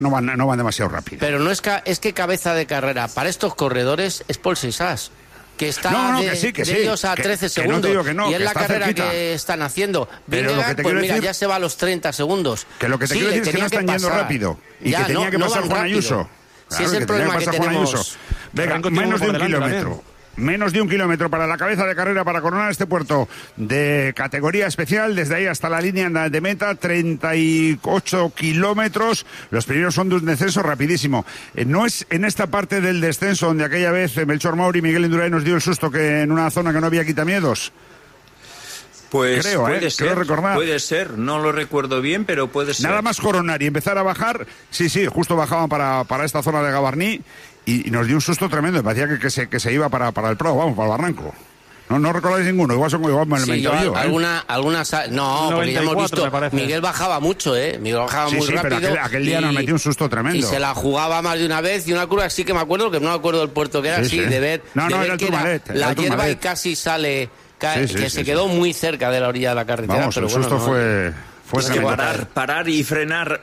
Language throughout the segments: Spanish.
no van demasiado rápido. Pero no es que cabeza de carrera para estos corredores es Paul Seixas, que está de ellos a 13 segundos. No te digo que no, y es que la carrera cerquita. Que están haciendo. Pero lo que te quiero decir, ya se va a los 30 segundos. Que lo que te quiero decir es que no están yendo rápido. Y ya, que tenía que pasar Juan Ayuso. Si es el problema que tenemos. Venga, menos de un kilómetro. Menos de 1 kilómetro para la cabeza de carrera para coronar este puerto de categoría especial. Desde ahí hasta la línea de meta, 38 kilómetros. Los primeros son de un descenso rapidísimo. No es en esta parte del descenso donde aquella vez Melchor Mauri y Miguel Indurain nos dio el susto que en una zona que no había quitamiedos. Pues creo, puede ser, no lo recuerdo bien, pero puede ser. Nada más coronar y empezar a bajar, sí, justo bajaban para esta zona de Gavarní y nos dio un susto tremendo, me parecía que se iba para el Prado, vamos, para el Barranco. No recordáis ninguno, igual me lo he inventado yo. No, porque ya hemos visto, Miguel bajaba mucho, Miguel bajaba muy rápido. Pero aquel día nos metió un susto tremendo. Y se la jugaba más de una vez, y una curva sí que me acuerdo, que no me acuerdo del puerto que era, de ver que la hierba y casi sale... que se quedó muy cerca de la orilla de la carretera. Vamos, pero el susto fue parar y frenar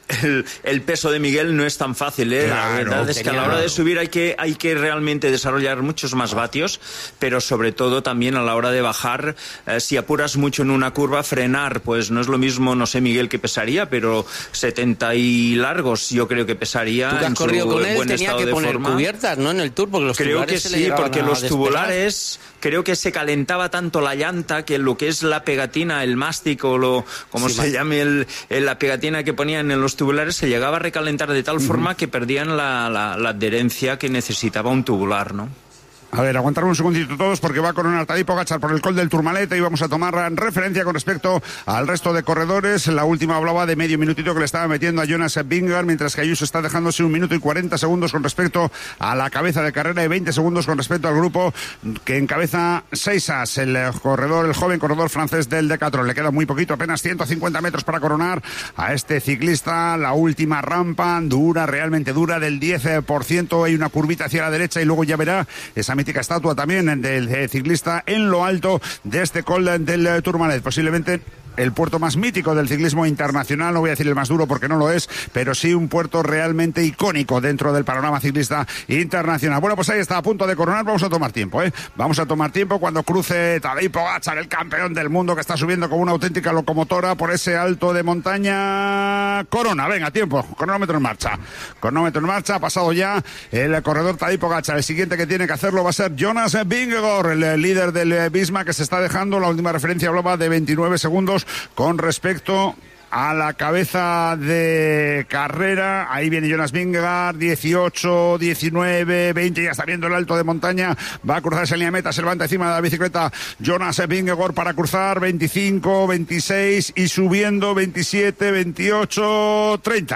el peso de Miguel no es tan fácil, Claro, la verdad es que a la hora de subir hay que realmente desarrollar muchos más vatios, pero sobre todo también a la hora de bajar, si apuras mucho en una curva, frenar, pues no es lo mismo, no sé Miguel qué pesaría, pero 70 y largos yo creo que pesaría. Tú que has corrido con él, tenía que poner cubiertas, ¿no? En el Tour, porque los tubulares creo que sí, porque los tubulares creo que se calentaba tanto la llanta que lo que es la pegatina, el mástic o se llame la pegatina que ponían en los tubulares se llegaba a recalentar de tal forma que perdían la adherencia que necesitaba un tubular, ¿no? A ver, aguantar un segundito todos porque va a coronar Tadej Pogačar por el Col del Tourmalet y vamos a tomar referencia con respecto al resto de corredores. La última hablaba de medio minutito que le estaba metiendo a Jonas Vingegaard, mientras que Ayuso está dejándose 1 minuto y 40 segundos con respecto a la cabeza de carrera y 20 segundos con respecto al grupo que encabeza Seixas, el joven corredor francés del Decathlon. Le queda muy poquito, apenas 150 metros para coronar a este ciclista. La última rampa dura, realmente dura, del 10%. Hay una curvita hacia la derecha y luego ya verá esa mítica estatua también del ciclista en lo alto de este Col del Tourmalet, posiblemente el puerto más mítico del ciclismo internacional, no voy a decir el más duro porque no lo es, pero sí un puerto realmente icónico dentro del panorama ciclista internacional. Bueno, pues ahí está, a punto de coronar, vamos a tomar tiempo, Vamos a tomar tiempo cuando cruce Tadej Pogačar, el campeón del mundo que está subiendo como una auténtica locomotora por ese alto de montaña. Corona, venga, tiempo, cronómetro en marcha. Ha pasado ya el corredor Tadej Pogačar. El siguiente que tiene que hacerlo va a ser Jonas Vingegaard, el líder del Visma, que se está dejando, la última referencia hablaba de 29 segundos con respecto a la cabeza de carrera. Ahí viene Jonas Vingegaard, 18, 19, 20, ya está viendo el alto de montaña, va a cruzar esa línea de meta, se levanta encima de la bicicleta Jonas Vingegaard para cruzar, 25, 26 y subiendo 27, 28,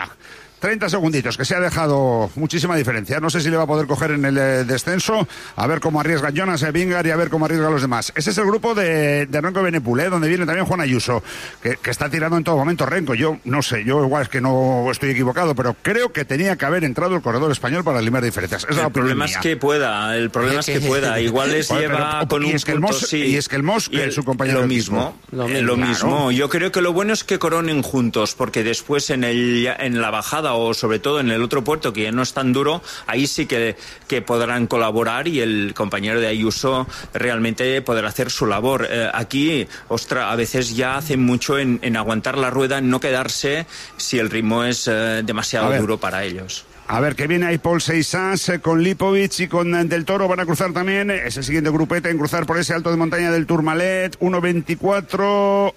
30 segunditos, que se ha dejado muchísima diferencia. No sé si le va a poder coger en el descenso, a ver cómo arriesga Jonas Vingegaard y a ver cómo arriesga a los demás. Ese es el grupo de Renko Evenepoel, donde viene también Juan Ayuso, que está tirando en todo momento Renko. Yo no sé, yo igual es que no estoy equivocado, pero creo que tenía que haber entrado el corredor español para limar diferencias. El problema es que pueda, igual les lleva con un punto, sí. Y es que el Mos, que su compañero lo mismo. Yo creo que lo bueno es que coronen juntos, porque después en la bajada o sobre todo en el otro puerto que ya no es tan duro, ahí sí que podrán colaborar y el compañero de Ayuso realmente podrá hacer su labor. Aquí, a veces ya hacen mucho en aguantar la rueda, en no quedarse si el ritmo es demasiado duro para ellos. A ver, que viene ahí Paul Seixas con Lipovic y con Del Toro, van a cruzar también, es el siguiente grupete en cruzar por ese alto de montaña del Tourmalet, 1.24,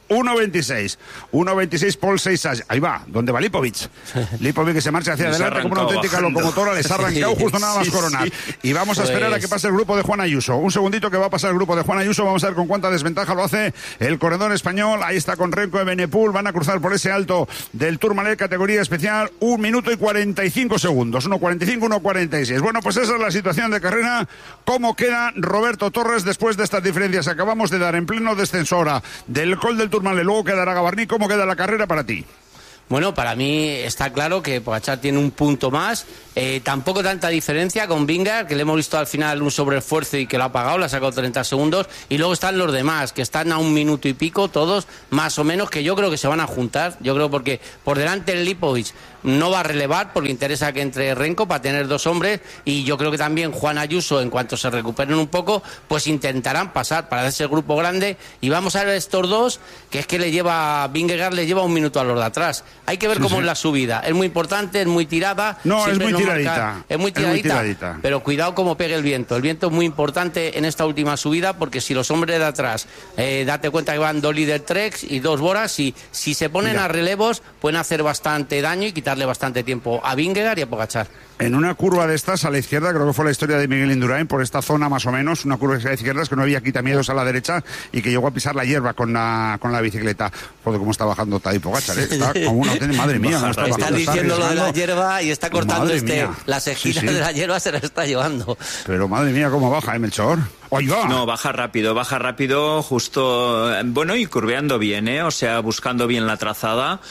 1.26 Paul Seixas, ahí va, ¿dónde va Lipovic? Lipovic que se marcha hacia adelante como una auténtica locomotora, les ha arrancado justo nada más coronar. Y vamos a esperar a que pase el grupo de Juan Ayuso. Un segundito que va a pasar el grupo de Juan Ayuso, vamos a ver con cuánta desventaja lo hace el corredor español. Ahí está con Renko Evenepoel, van a cruzar por ese alto del Tourmalet, categoría especial, 1 minuto y 45 segundos. 1.45, 1.46. Bueno, pues esa es la situación de carrera. ¿Cómo queda Roberto Torres después de estas diferencias? Acabamos de dar en pleno descenso ahora del Col del Tourmalet, luego quedará Gavarní. ¿Cómo queda la carrera para ti? Bueno, para mí está claro que Pogačar tiene un punto más, tampoco tanta diferencia con Vingegaard, que le hemos visto al final un sobreesfuerzo y que lo ha pagado, le ha sacado 30 segundos, y luego están los demás, que están a 1 minuto y pico, todos más o menos, que yo creo que se van a juntar, yo creo porque por delante el Lipovic no va a relevar, porque interesa que entre Renko para tener 2 hombres, y yo creo que también Juan Ayuso, en cuanto se recuperen un poco, pues intentarán pasar para hacerse el grupo grande, y vamos a ver estos dos, que es que Vingegaard le lleva 1 minuto a los de atrás. Hay que ver cómo es la subida. Es muy importante, es muy tirada. No, es muy tiradita. Es muy tiradita. Pero cuidado cómo pegue el viento. El viento es muy importante en esta última subida, porque si los hombres de atrás, date cuenta que van 2 líder Treks y 2 Boras, y si se ponen a relevos, pueden hacer bastante daño y quitarle bastante tiempo a Vingegaard y a Pogačar. En una curva de estas a la izquierda, creo que fue la historia de Miguel Indurain, por esta zona más o menos, una curva a la izquierda, es que no había quitamiedos a la derecha y que llegó a pisar la hierba con la bicicleta. Joder, cómo está bajando Tadej Pogačar, ¿eh? Está como una madre mía. Está diciendo lo de la hierba y está cortando las esquinas de la hierba, se la está llevando. Pero madre mía, cómo baja, Melchor. ¡Oiga! No, baja rápido, justo, bueno, y curveando bien, o sea, buscando bien la trazada,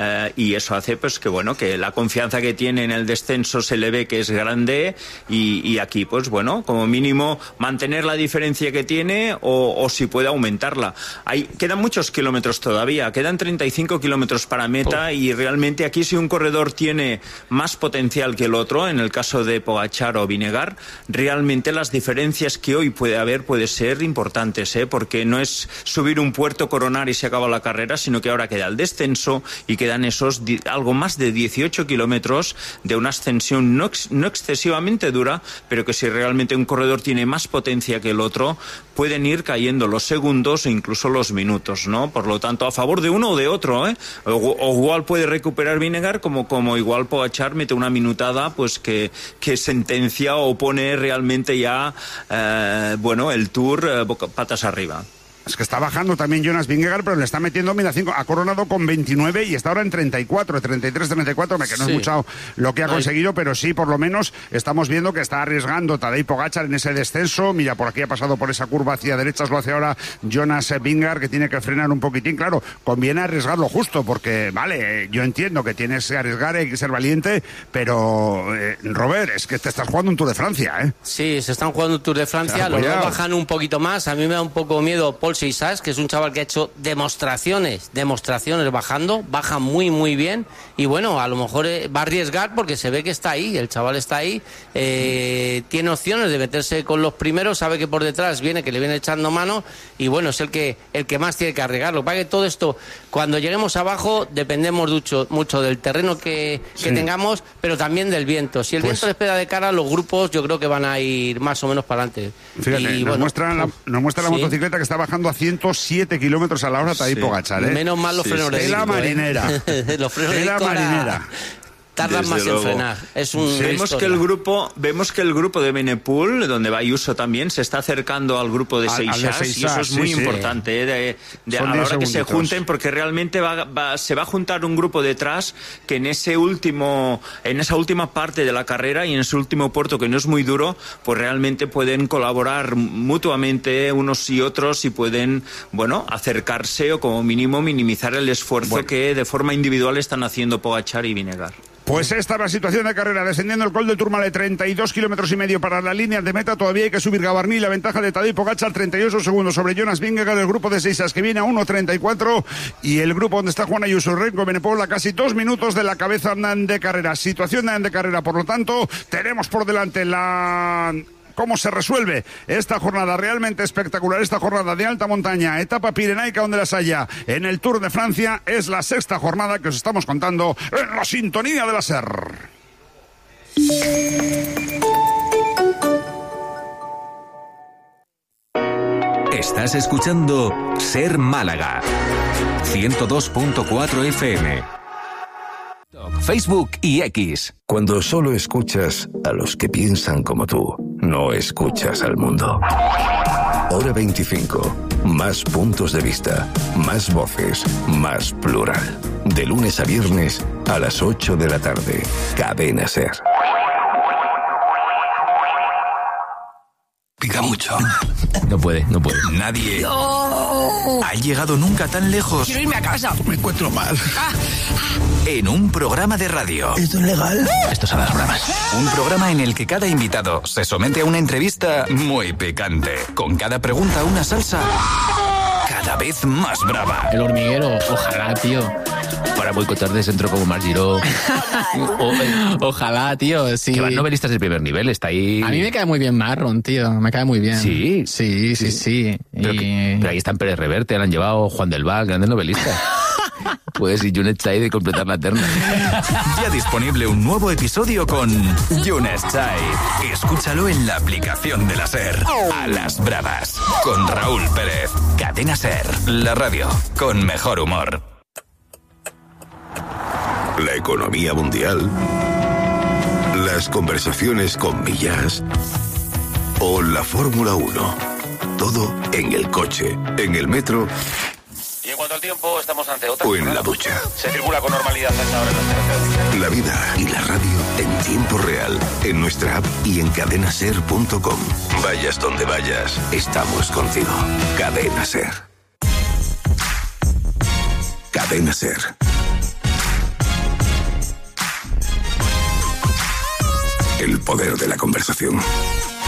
y eso hace, pues, que la confianza que tiene en el descenso se le ve que es grande, y aquí, pues, bueno, como mínimo mantener la diferencia que tiene, o si puede aumentarla. Quedan muchos kilómetros todavía, quedan 35 kilómetros para meta, y realmente aquí si un corredor tiene más potencial que el otro, en el caso de Pogačar o Vingegaard, realmente las diferencias que hoy puede ser importantes, porque no es subir un puerto, coronar y se acaba la carrera, sino que ahora queda el descenso y quedan esos algo más de 18 kilómetros de una ascensión no excesivamente dura, pero que si realmente un corredor tiene más potencia que el otro, pueden ir cayendo los segundos e incluso los minutos, ¿no? Por lo tanto, a favor de uno o de otro, o igual puede recuperar Vingegaard, como igual Pogačar mete una minutada, pues que sentencia o pone realmente ya el Tour patas arriba. Es que está bajando también Jonas Vingegaard, pero le está metiendo, mira, 5, ha coronado con 29 y está ahora en 34, 33, 34, que no es mucho lo que ha conseguido, pero sí, por lo menos, estamos viendo que está arriesgando Tadej Pogačar en ese descenso. Mira, por aquí ha pasado por esa curva hacia derechas, lo hace ahora Jonas Vingegaard, que tiene que frenar un poquitín. Claro, conviene arriesgarlo justo, porque, vale, yo entiendo que tienes que arriesgar, hay que ser valiente, pero, Robert, es que te estás jugando un Tour de Francia, ¿eh? Sí, se están jugando un Tour de Francia, los dos bajan un poquito más. A mí me da un poco miedo Paul Seixas, que es un chaval que ha hecho demostraciones bajando, baja muy bien, y bueno, a lo mejor va a arriesgar porque se ve que está ahí, el chaval está ahí, tiene opciones de meterse con los primeros, sabe que por detrás que le viene echando mano, y bueno, es el que más tiene que arriesgar. Lo que pasa es que todo esto, cuando lleguemos abajo, dependemos mucho del terreno que tengamos, pero también del viento. Si el viento les pega de cara, los grupos yo creo que van a ir más o menos para adelante. Fíjate, nos muestra la motocicleta que está bajando a 107 kilómetros a la hora Tadej Pogačar, ¿eh? Menos mal los frenos de disco, la marinera. Los frenos de disco marinera. Tardan más en frenar. Vemos que el grupo de Benepul, donde va Ayuso también, se está acercando al grupo de Seixas, y eso es muy importante, a la hora que se junten, porque realmente se va a juntar un grupo detrás que en esa última parte de la carrera y en ese último puerto, que no es muy duro, pues realmente pueden colaborar mutuamente unos y otros, y pueden, acercarse o como mínimo minimizar el esfuerzo que de forma individual están haciendo Pogačar y Vingegaard. Pues esta es la situación de carrera, descendiendo el col del Tourmalet, 32 kilómetros y medio para la línea de meta. Todavía hay que subir Gavarní, la ventaja de Tadej Pogačar, 38 segundos sobre Jonas Vingegaard, el grupo de Seixas que viene a 1.34, y el grupo donde está Juan Ayuso, Renko Benepol, a casi 2 minutos de la cabeza de carrera. Situación de carrera, por lo tanto, tenemos por delante cómo se resuelve esta jornada realmente espectacular, esta jornada de alta montaña, etapa pirenaica donde las haya en el Tour de Francia. Es la 6ª jornada que os estamos contando en la sintonía de la SER. Estás escuchando SER Málaga 102.4 FM, Facebook y X. Cuando solo escuchas a los que piensan como tú, no escuchas al mundo. Hora 25. Más puntos de vista, más voces, más plural. De lunes a viernes a las 8 de la tarde. Cadena SER. Pica mucho. No puede. Nadie ha llegado nunca tan lejos. Quiero irme a casa. Me encuentro mal. en un programa de radio. ¿Esto es legal? Esto es a las bravas. Un programa en el que cada invitado se somete a una entrevista muy picante, con cada pregunta una salsa cada vez más brava. El Hormiguero, ojalá, tío. Para boicotar de centro como Marc Giró. Ojalá, tío, sí. Que van novelistas de primer nivel, está ahí... A mí me cae muy bien Marron, tío, me cae muy bien. ¿Sí? Sí. Pero ahí están Pérez Reverte, han llevado Juan del Val, grandes novelistas. Puedes ir Yunes Chai de completar la terna. Ya disponible un nuevo episodio con Yunes Chai. Escúchalo en la aplicación de la SER. A las bravas, con Raúl Pérez. Cadena SER, la radio con mejor humor. La economía mundial, las conversaciones con Millás o la Fórmula 1. Todo en el coche, en el metro. Y en cuanto al tiempo, estamos ante otra. O en la ducha. Se circula con normalidad a esta hora en las carreteras. La vida y la radio en tiempo real, en nuestra app y en cadenaser.com. Vayas donde vayas, estamos contigo. Cadena Ser. Cadena Ser. El poder de la conversación.